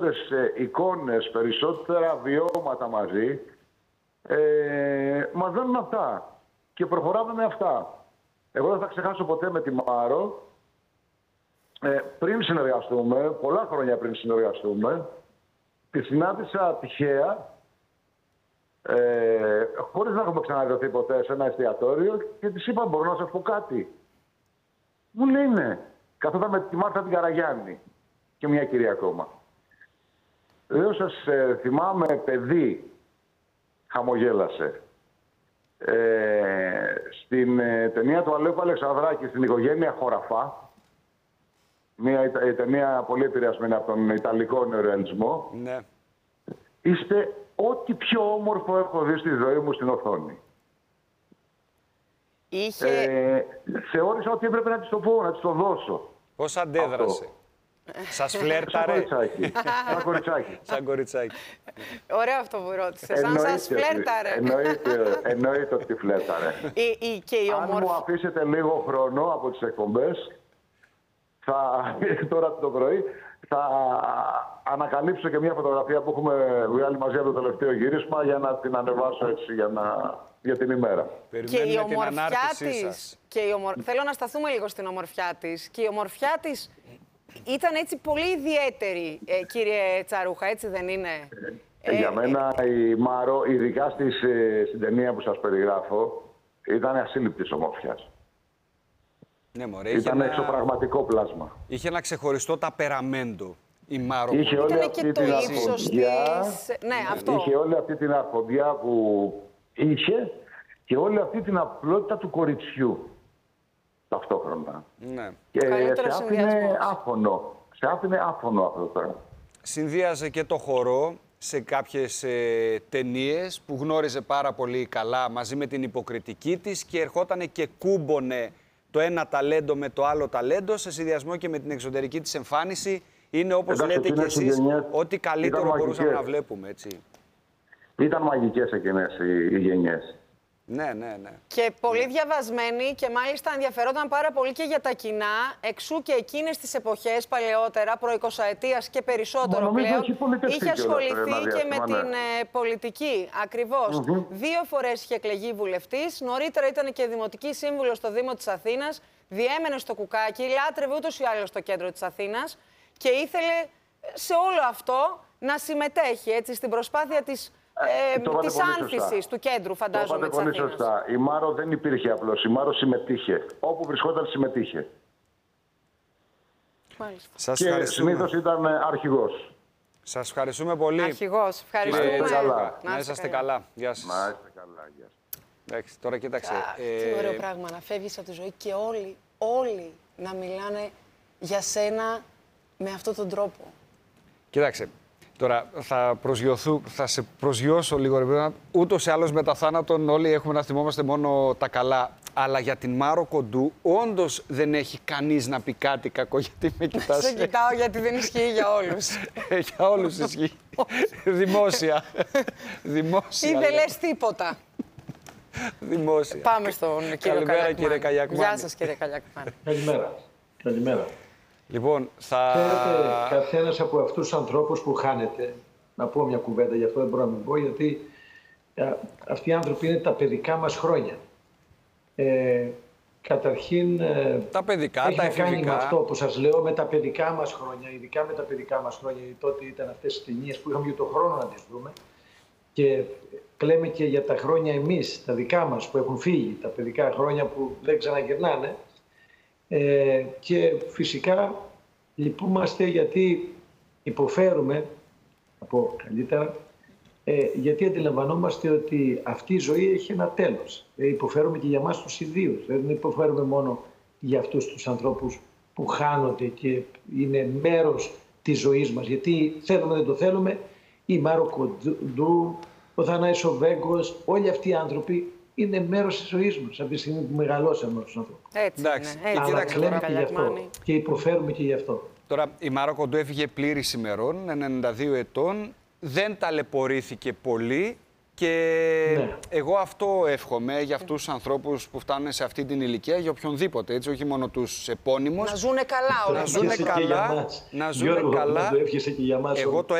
περισσότερες εικόνες, περισσότερα βιώματα μαζί, μας δίνουν αυτά. Και προχωράμε με αυτά. Εγώ δεν θα ξεχάσω ποτέ με τη Μάρο, πριν συνεργαστούμε, πολλά χρόνια πριν συνεργαστούμε, τη συνάντησα τυχαία, χωρίς να έχουμε ξαναδεθεί ποτέ σε ένα εστιατόριο και της είπα: μπορώ να σας πω κάτι? Μου λέει ναι. Καθόταν με τη Μάρθα την Καραγιάννη και μια κυρία ακόμα. Λέω: σας θυμάμαι παιδί, χαμογέλασε. Στην ταινία του Αλέκου Αλεξανδράκη, στην οικογένεια Χωραφά, μια ταινία πολύ επηρεασμένη από τον Ιταλικό νεορεαλισμό, ναι. Είστε ό,τι πιο όμορφο έχω δει στη ζωή μου στην οθόνη. Θεώρησα ότι έπρεπε να της το πω, να της το δώσω. Πώς αντέδρασε? Σας φλέρταρε? Σαν κοριτσάκι. Σαν κοριτσάκι. Ωραίο αυτό που ρώτησε. Σαν σας φλέρταρε. Εννοείται ότι φλέρταρε. Αν μου αφήσετε λίγο χρόνο από τις εκπομπές, τώρα το πρωί, θα ανακαλύψω και μια φωτογραφία που έχουμε βγάλει μαζί από το τελευταίο γύρισμα για να την ανεβάσω έτσι για την ημέρα. Και η ομορφιά της, θέλω να σταθούμε λίγο στην ομορφιά της, και η ομορφιά της ήταν έτσι πολύ ιδιαίτερη, κύριε Τσαρούχα, έτσι δεν είναι? Για μένα η Μάρο, ειδικά στην ταινία που σας περιγράφω, ήταν ασύλληπτης ομορφιάς. Ναι, μωρέ, ήταν εξωπραγματικό πλάσμα. Είχε ένα ξεχωριστό ταπεραμέντο η Μάρο. Είχε όλη αυτή την αρχοντιά. Ναι, αυτό. Είχε όλη αυτή την αρχοντιά που είχε και όλη αυτή την απλότητα του κοριτσιού ταυτόχρονα. Ναι. Και σε άφηνε άφωνο. Σε άφηνε άφωνο αυτό το πράγμα. Συνδύαζε και το χορό σε κάποιες ταινίες που γνώριζε πάρα πολύ καλά μαζί με την υποκριτική της και ερχότανε και κούμπονε το ένα ταλέντο με το άλλο ταλέντο σε συνδυασμό και με την εξωτερική της εμφάνιση. Είναι, όπως λέτε και εσείς, ό,τι καλύτερο μπορούσαμε να βλέπουμε, έτσι. Ήταν μαγικές εκείνες οι γενιές. Ναι, ναι, ναι. Και πολύ διαβασμένοι και μάλιστα ενδιαφερόταν πάρα πολύ και για τα κοινά, εξού και εκείνες τις εποχές παλαιότερα, προ-20ετίας και περισσότερο πλέον, είχε ασχοληθεί και με την πολιτική. Ακριβώς. 2 φορές είχε εκλεγεί βουλευτής, νωρίτερα ήταν και δημοτική σύμβουλος στο Δήμο της Αθήνας, διέμενε στο Κουκάκι, λάτρευε ούτως ή άλλως στο κέντρο της Αθήνας και ήθελε σε όλο αυτό να συμμετέχει έτσι, στην προσπάθεια της άνθησης του κέντρου, φαντάζομαι, της Αθήνας. Πολύ σωστά. Η Μάρο δεν υπήρχε απλώς. Η Μάρο συμμετείχε. Όπου βρισκόταν συμμετείχε. Μάλιστα. Σας και συνήθως ήταν αρχηγός. Σας ευχαριστούμε πολύ. Αρχηγός. Ευχαριστούμε. Να είσαστε καλά. Γεια σας. Να είστε καλά. Γεια σας. Εντάξει, τώρα κοίταξε. Τι ωραίο πράγμα να φεύγεις από τη ζωή και όλοι να μιλάνε για σένα με αυτόν τον τρόπο. Κοίταξε. Τώρα θα σε προσγειώσω λίγο, ρε παιδί. Ούτως ή άλλως μετά θάνατον όλοι έχουμε να θυμόμαστε μόνο τα καλά. Αλλά για την Μάρο Κοντού όντως δεν έχει κανείς να πει κάτι κακό, γιατί με κοιτάς. Σε κοιτάω γιατί δεν ισχύει για όλους. Για όλους ισχύει. Δημόσια. Δημόσια. Ή δεν λες τίποτα. Δημόσια. Πάμε στον κύριο Καλιακμάνη. Καλημέρα, κύριε Καλιακμάνη. Γεια σας, κύριε Καλιακμάνη. Καλημέρα. Καλημέρα. Λοιπόν, Ξέρετε, καθένας από αυτούς τους ανθρώπους που χάνεται, να πω μια κουβέντα, γι' αυτό δεν μπορώ να μην πω, γιατί αυτοί οι άνθρωποι είναι τα παιδικά μας χρόνια. Καταρχήν, τα παιδικά, έχει τα να κάνει εφηβικά. με αυτό που σας λέω, με τα παιδικά μας χρόνια, ειδικά με τα παιδικά μας χρόνια, γιατί τότε ήταν αυτές τις ταινίες που είχαμε και τον χρόνο να τις δούμε. Και κλαίμε και για τα χρόνια εμείς, τα δικά μας που έχουν φύγει, τα παιδικά χρόνια που δεν ξαναγυρνάνε. Και φυσικά λυπούμαστε γιατί υποφέρουμε, να πω καλύτερα, γιατί αντιλαμβανόμαστε ότι αυτή η ζωή έχει ένα τέλος. Υποφέρουμε και για εμάς τους ιδίους. Δεν υποφέρουμε μόνο για αυτούς τους ανθρώπους που χάνονται και είναι μέρος της ζωής μας. Γιατί θέλουμε δεν το θέλουμε, η Μάρο Κοντού, ο Θανάης ο Βέγκος, όλοι αυτοί οι άνθρωποι είναι μέρος της ζωής μας, από τη στιγμή που μεγαλώσαμε με τους ανθρώπους. Έτσι είναι. Αλλά κλαίμε και γι' αυτό και υποφέρουμε και γι' αυτό. Τώρα, η Μάρο Κοντού έφυγε πλήρης ημερών, 92 ετών, δεν ταλαιπωρήθηκε πολύ και εγώ αυτό εύχομαι για αυτούς τους ανθρώπους που φτάνουν σε αυτή την ηλικία, για οποιονδήποτε, έτσι, όχι μόνο τους επώνυμους. Να ζουνε καλά όλοι. Να ζουνε καλά. Γιώργο, να το εύχεσαι και για μας. Εγώ το